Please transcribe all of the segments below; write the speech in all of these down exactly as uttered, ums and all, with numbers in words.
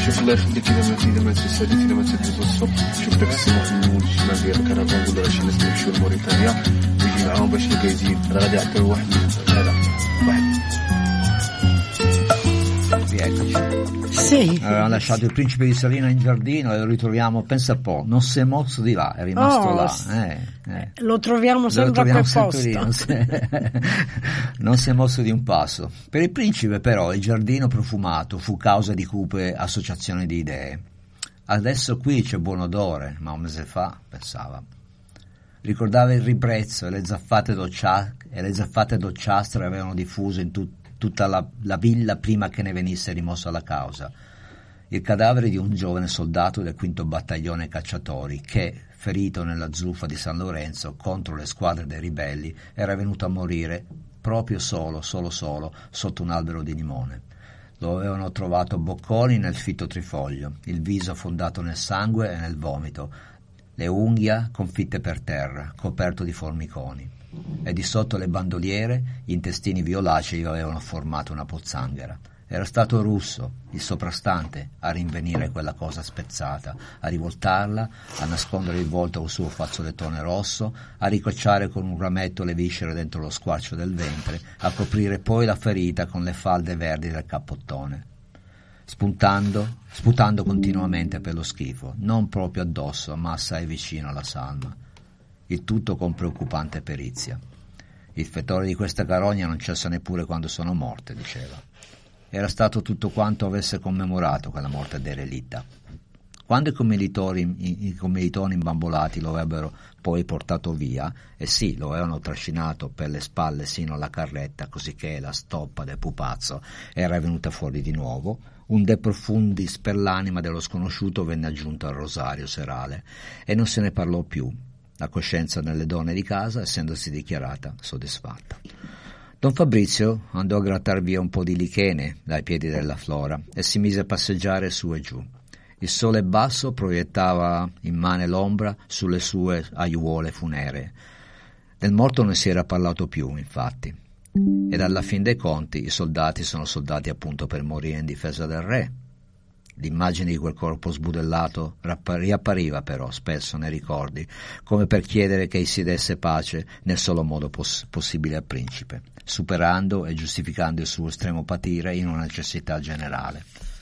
شوف الله يخليك إذا ما إذا ما تساليت إذا ما تدوز الصبح شوف داك السماح المول الشمال ديال الكرفان نقولوا شي ناس يمشيو لموريتانيا ويجي معاهم باش يلقى يزيد غادي يعطيو واحد هذا واحد. Sì. Avevano lasciato il principe di Salina in giardino e lo ritroviamo, pensa un po', non si è mosso di là, è rimasto oh, là. Eh, eh. Lo troviamo sempre lo troviamo a quel sempre posto. lì, non, si, non si è mosso di un passo. Per il principe però il giardino profumato fu causa di cupe associazioni di idee. Adesso qui c'è buon odore, ma un mese fa, pensava. Ricordava il ribrezzo e le zaffate doccia- e le zaffate d'occiastre avevano diffuso in tutto tutta la, la villa prima che ne venisse rimossa la causa. Il cadavere di un giovane soldato del quinto battaglione cacciatori che, ferito nella zuffa di San Lorenzo contro le squadre dei ribelli, era venuto a morire proprio solo, solo solo, sotto un albero di limone. Lo avevano trovato bocconi nel fitto trifoglio, il viso affondato nel sangue e nel vomito, le unghie confitte per terra, coperto di formiconi. E di sotto le bandoliere gli intestini violacei avevano formato una pozzanghera. Era stato Russo, il soprastante, a rinvenire quella cosa spezzata, a rivoltarla, a nascondere il volto al suo fazzolettone rosso, a ricocciare con un rametto le viscere dentro lo squarcio del ventre, a coprire poi la ferita con le falde verdi del cappottone, spuntando, sputando continuamente per lo schifo, non proprio addosso, ma assai vicino alla salma. Il tutto con preoccupante perizia. Il fetore di questa carogna non cessa neppure quando sono morte, diceva. Era stato tutto quanto avesse commemorato quella morte derelitta. Quando i commilitoni, i, i commilitoni imbambolati lo avrebbero poi portato via, e sì, lo avevano trascinato per le spalle sino alla carretta, cosicché la stoppa del pupazzo era venuta fuori di nuovo, un de profundis per l'anima dello sconosciuto venne aggiunto al rosario serale, e non se ne parlò più. La coscienza nelle donne di casa, essendosi dichiarata soddisfatta. Don Fabrizio andò a grattar via un po' di lichene dai piedi della Flora e si mise a passeggiare su e giù. Il sole basso proiettava immane l'ombra sulle sue aiuole funeree. Del morto non si era parlato più, infatti, ed alla fin dei conti i soldati sono soldati appunto per morire in difesa del re. L'immagine di quel corpo sbudellato riappariva però spesso nei ricordi, come per chiedere che si desse pace nel solo modo poss- possibile al principe, superando e giustificando il suo estremo patire in una necessità generale.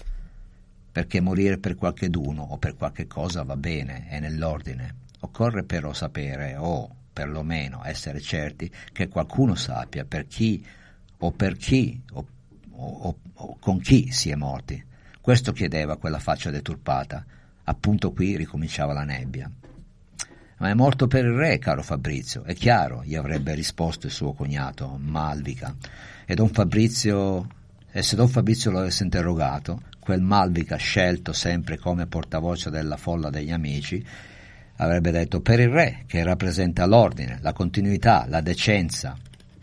Perché morire per qualcheduno o per qualche cosa va bene, è nell'ordine. Occorre però sapere, o perlomeno essere certi, che qualcuno sappia per chi o per chi o, o, o con chi si è morti. Questo chiedeva quella faccia deturpata. Appunto qui ricominciava la nebbia. Ma è morto per il re, caro Fabrizio, è chiaro, gli avrebbe risposto il suo cognato, Malvica. E don Fabrizio, e se don Fabrizio lo avesse interrogato, quel Malvica, scelto sempre come portavoce della folla degli amici, avrebbe detto per il re, che rappresenta l'ordine, la continuità, la decenza,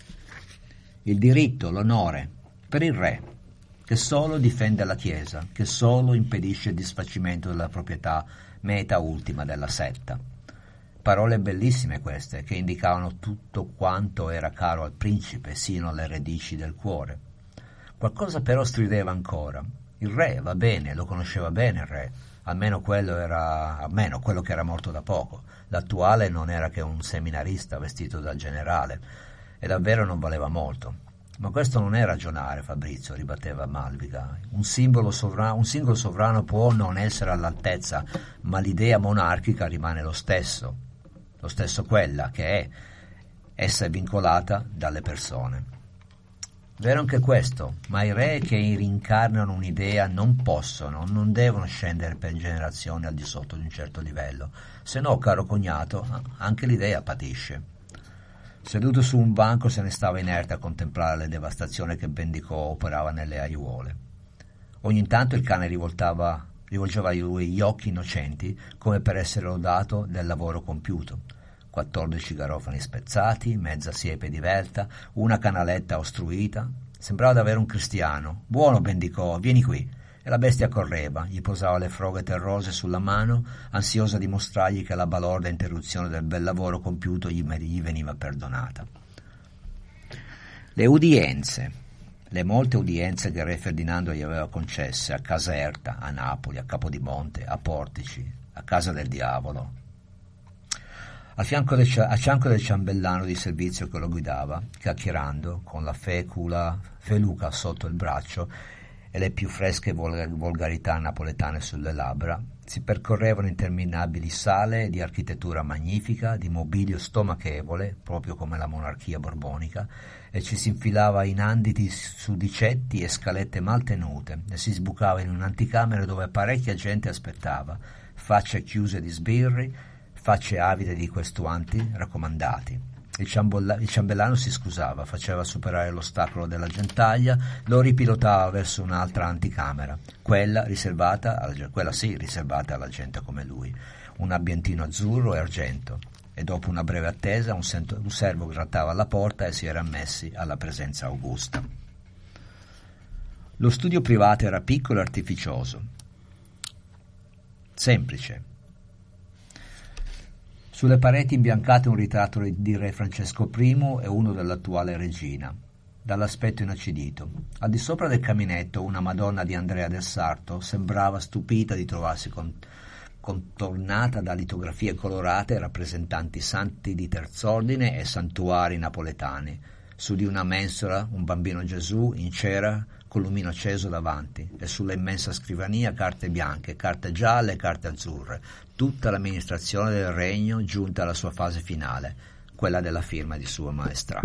il diritto, l'onore, per il re, che solo difende la Chiesa, che solo impedisce il disfacimento della proprietà, meta ultima della setta. Parole bellissime queste, che indicavano tutto quanto era caro al principe, sino alle radici del cuore. Qualcosa però strideva ancora. Il re, va bene, lo conosceva bene il re, almeno quello era, almeno quello che era morto da poco. L'attuale non era che un seminarista vestito da generale, e davvero non valeva molto. Ma questo non è ragionare, Fabrizio, ribatteva Malvica. Un simbolo sovrano, un singolo sovrano può non essere all'altezza, ma l'idea monarchica rimane lo stesso, lo stesso quella che è, essa è vincolata dalle persone. Vero anche questo, ma i re che rincarnano un'idea non possono, non devono scendere per generazioni al di sotto di un certo livello, se no, caro cognato, anche l'idea patisce. Seduto su un banco se ne stava inerte a contemplare le devastazioni che Bendicò operava nelle aiuole. Ogni tanto il cane rivoltava, rivolgeva a lui gli occhi innocenti come per essere lodato del lavoro compiuto. Quattordici garofani spezzati, mezza siepe divelta, una canaletta ostruita. Sembrava davvero un cristiano. Buono, Bendicò, vieni qui. E la bestia correva, gli posava le froghe terrose sulla mano, ansiosa di mostrargli che la balorda interruzione del bel lavoro compiuto gli, gli veniva perdonata. Le udienze. le molte udienze che re Ferdinando gli aveva concesse a Caserta, a Napoli, a Capodimonte, a Portici, a Casa del Diavolo. A fianco del, a fianco del ciambellano di servizio che lo guidava, chiacchierando, con la fecula feluca sotto il braccio e le più fresche volgarità napoletane sulle labbra, si percorrevano interminabili sale di architettura magnifica, di mobilio stomachevole, proprio come la monarchia borbonica, e ci si infilava in anditi sudicetti e scalette mal tenute, e si sbucava in un'anticamera dove parecchia gente aspettava, facce chiuse di sbirri, facce avide di questuanti raccomandati. Il, ciambolla, il ciambellano si scusava, faceva superare l'ostacolo della gentaglia, lo ripilotava verso un'altra anticamera, quella riservata alla, quella sì, riservata alla gente come lui, un ambientino azzurro e argento, e dopo una breve attesa un, sento, un servo grattava alla porta e si era ammessi alla presenza augusta. Lo studio privato era piccolo e artificioso, semplice. Sulle pareti imbiancate un ritratto di re Francesco primo e uno dell'attuale regina, dall'aspetto inacidito. Al di sopra del caminetto una Madonna di Andrea del Sarto sembrava stupita di trovarsi con, contornata da litografie colorate rappresentanti santi di terz'ordine e santuari napoletani. Su di una mensola un bambino Gesù in cera con lumino acceso davanti, e sulla immensa scrivania carte bianche, carte gialle e carte azzurre, tutta l'amministrazione del regno giunta alla sua fase finale, quella della firma di Sua Maestà.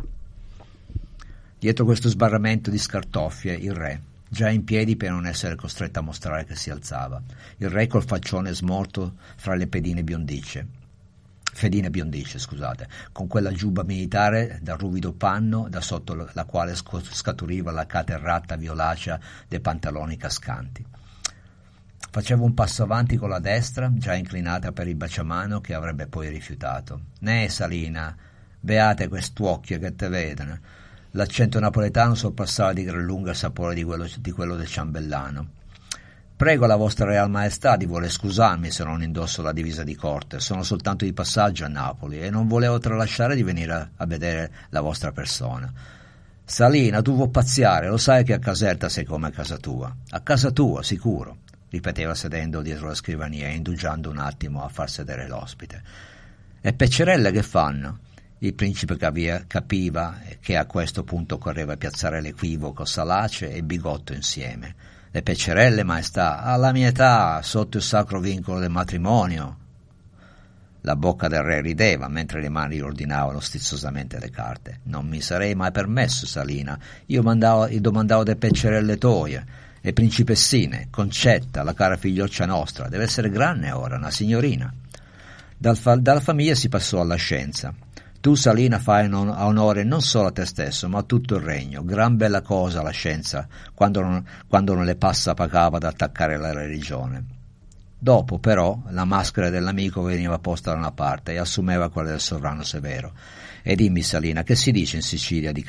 Dietro questo sbarramento di scartoffie il re, già in piedi per non essere costretto a mostrare che si alzava, il re col faccione smorto fra le pedine biondicce, fedine biondicce, scusate, con quella giubba militare da ruvido panno da sotto la quale scaturiva la caterrata violacea dei pantaloni cascanti. Faceva un passo avanti con la destra, già inclinata per il baciamano che avrebbe poi rifiutato. «Ne, Salina, beate quest'occhio che te vedono». L'accento napoletano sorpassava di gran lunga il sapore di quello, di quello del ciambellano. «Prego la vostra Real Maestà di voler scusarmi se non indosso la divisa di corte. Sono soltanto di passaggio a Napoli e non volevo tralasciare di venire a, a vedere la vostra persona». «Salina, tu vuoi pazziare, lo sai che a Caserta sei come a casa tua». «A casa tua, sicuro», ripeteva sedendo dietro la scrivania e indugiando un attimo a far sedere l'ospite. «E peccerelle che fanno?» Il principe capia, capiva che a questo punto occorreva piazzare l'equivoco salace e bigotto insieme. «Le peccerelle, maestà, alla mia età, sotto il sacro vincolo del matrimonio». La bocca del re rideva mentre le mani ordinavano stizzosamente le carte. «Non mi sarei mai permesso, Salina. Io mandavo, io domandavo de peccerelle toie. Le principessine, Concetta, la cara figlioccia nostra, deve essere grande ora, una signorina». Dal fa, dalla famiglia si passò alla scienza. «Tu, Salina, fai non, onore non solo a te stesso, ma a tutto il regno. Gran bella cosa la scienza, quando non, quando non le passa pagava ad attaccare la religione». Dopo, però, la maschera dell'amico veniva posta da una parte e assumeva quella del sovrano severo. «E dimmi, Salina, che si dice in Sicilia di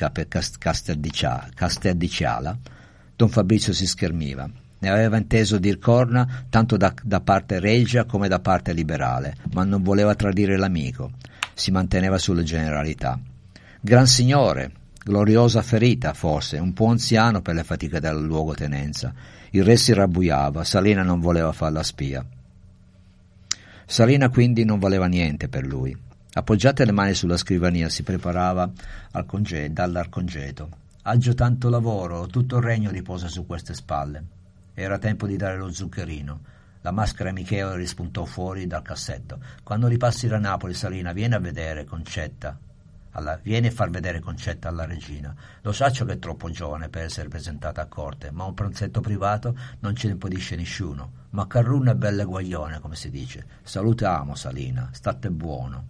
Casterdiciala?» Don Fabrizio si schermiva. Ne aveva inteso dir corna tanto da, da parte regia come da parte liberale, ma non voleva tradire l'amico. Si manteneva sulle generalità. «Gran signore, gloriosa ferita, forse, un po' anziano per le fatiche della luogotenenza». Il re si rabbuiava, Salina non voleva farla spia. Salina quindi non valeva niente per lui. Appoggiate le mani sulla scrivania si preparava al conge- dall'arcongeto. «Aggio tanto lavoro, tutto il regno riposa su queste spalle». Era tempo di dare lo zuccherino. La maschera amichevole rispuntò fuori dal cassetto. «Quando ripassi da Napoli, Salina, vieni a vedere Concetta. Alla, vieni a far vedere Concetta alla regina. Lo saccio che è troppo giovane per essere presentata a corte, ma un pranzetto privato non ce ne impedisce nessuno. Ma carruna è bella guaglione, come si dice. Salutiamo, Salina, state buono».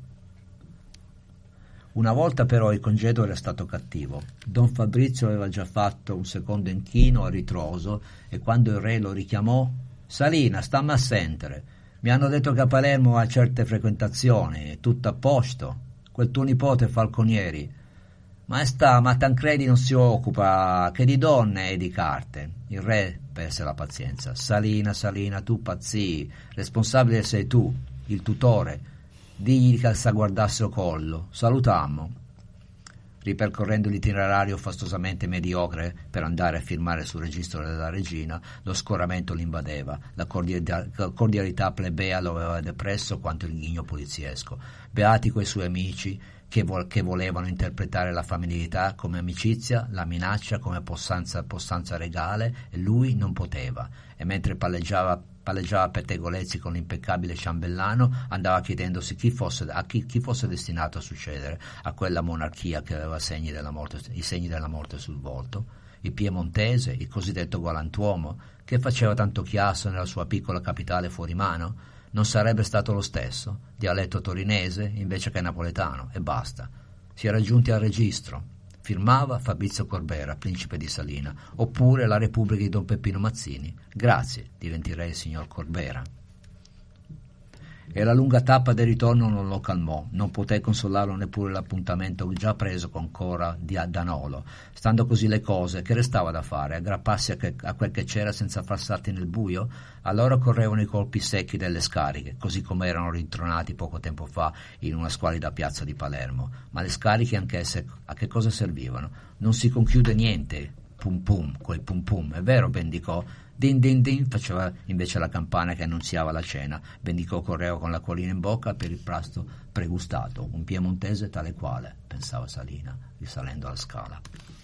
Una volta però il congedo era stato cattivo. Don Fabrizio aveva già fatto un secondo inchino a ritroso e quando il re lo richiamò: «Salina, stammi a sentere. Mi hanno detto che a Palermo ha certe frequentazioni, tutto a posto. Quel tuo nipote Falconieri». «Maestà, ma Tancredi non si occupa che di donne e di carte». Il re perse la pazienza. «Salina, Salina, tu pazzii. Responsabile sei tu, il tutore. Digli che sa guardasse o collo. Salutammo». Ripercorrendo l'itinerario fastosamente mediocre per andare a firmare sul registro della regina, lo scoramento l'invadeva, la cordialità, cordialità plebea lo aveva depresso quanto il ghigno poliziesco. Beati quei suoi amici che, vo- che volevano interpretare la familiarità come amicizia, la minaccia come possanza, possanza regale, e lui non poteva, e mentre palleggiava palleggiava pettegolezzi con l'impeccabile ciambellano, andava chiedendosi chi fosse, a chi, chi fosse destinato a succedere a quella monarchia che aveva segni della morte, i segni della morte sul volto. Il piemontese, il cosiddetto galantuomo, che faceva tanto chiasso nella sua piccola capitale fuori mano, non sarebbe stato lo stesso, dialetto torinese invece che napoletano, e basta. Si era giunti al registro. Firmava Fabrizio Corbera, principe di Salina, oppure la Repubblica di Don Peppino Mazzini. Grazie, diventerei il signor Corbera. E la lunga tappa del ritorno non lo calmò, non poté consolarlo neppure l'appuntamento già preso con Cora di Danolo. Stando così le cose, che restava da fare? Aggrapparsi a, che, a quel che c'era senza far salti nel buio? Allora correvano i colpi secchi delle scariche, così come erano rintronati poco tempo fa in una squalida piazza di Palermo. Ma le scariche anch'esse a che cosa servivano? Non si conchiude niente. Pum pum, quel pum pum, è vero, Bendicò? Din din din faceva invece la campana che annunziava la cena. Bendicò correva con l'acquolina in bocca per il pasto pregustato, un piemontese tale quale, pensava Salina, risalendo la scala.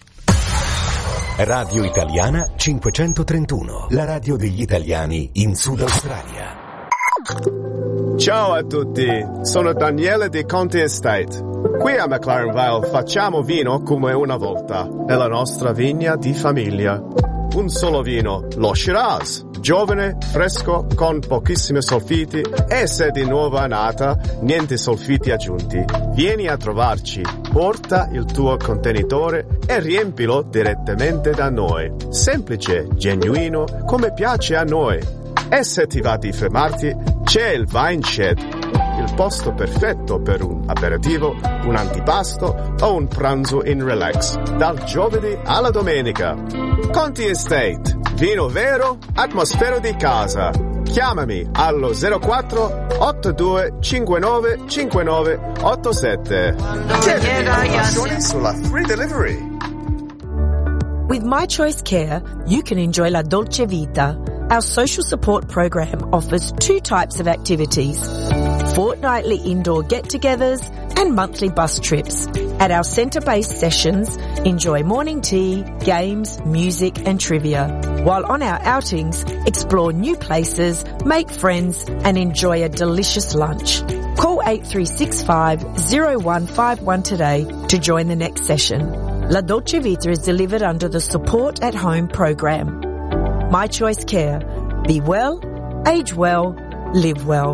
Radio Italiana cinquecentotrentuno, la radio degli italiani in Sud Australia. Ciao a tutti, sono Daniele di Conti Estate. Qui a McLaren Vale facciamo vino come una volta, nella nostra vigna di famiglia. Un solo vino, lo Shiraz, giovane, fresco, con pochissimi solfiti e se di nuova annata, niente solfiti aggiunti. Vieni a trovarci, porta il tuo contenitore e riempilo direttamente da noi. Semplice, genuino, come piace a noi. E se ti va di fermarti, c'è il Wine Shed, il posto perfetto per un aperitivo, un antipasto o un pranzo in relax, dal giovedì alla domenica. Conti Estate, vino vero, atmosfera di casa. Chiamami allo zero quattro otto due cinque nove cinque nove otto sette. Chiedi informazioni sulla free delivery. With My Choice Care, you can enjoy La Dolce Vita. Our social support program offers two types of activities: fortnightly indoor get-togethers and monthly bus trips. At our centre-based sessions, enjoy morning tea, games, music and trivia. While on our outings, explore new places, make friends and enjoy a delicious lunch. Call eight three six five zero one five one today to join the next session. La Dolce Vita is delivered under the Support at Home program. My Choice Care. Be well, age well, live well.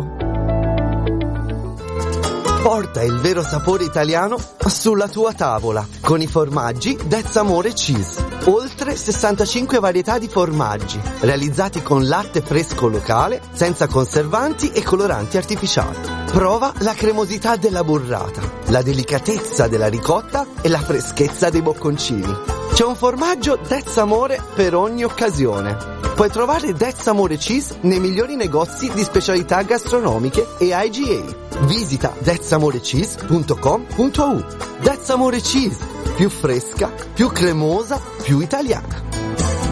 Porta il vero sapore italiano sulla tua tavola con i formaggi That's Amore Cheese. Oltre sessantacinque varietà di formaggi realizzati con latte fresco locale, senza conservanti e coloranti artificiali. Prova la cremosità della burrata, la delicatezza della ricotta e la freschezza dei bocconcini. C'è un formaggio That's Amore per ogni occasione. Puoi trovare That's Amore Cheese nei migliori negozi di specialità gastronomiche e I G A. Visita that's amore cheese punto com punto a u. That's Amore Cheese, più fresca, più cremosa, più italiana.